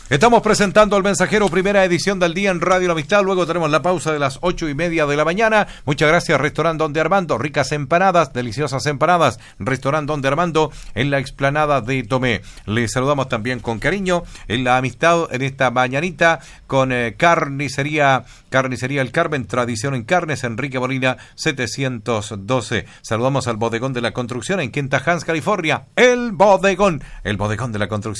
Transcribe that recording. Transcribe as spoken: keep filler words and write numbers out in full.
Estamos presentando al Mensajero, primera edición del día en Radio La Amistad. Luego tenemos la pausa de las ocho y media de la mañana. Muchas gracias, Restaurant Donde Armando. Ricas empanadas, deliciosas empanadas. Restaurant Donde Armando en la explanada de Tomé. Les saludamos también con cariño en La Amistad en esta mañanita con eh, carnicería, carnicería El Carmen, tradición en carnes, Enrique Molina setecientos doce. Saludamos al Bodegón de la Construcción en Quinta Hans, California. El Bodegón, el Bodegón de la Construcción.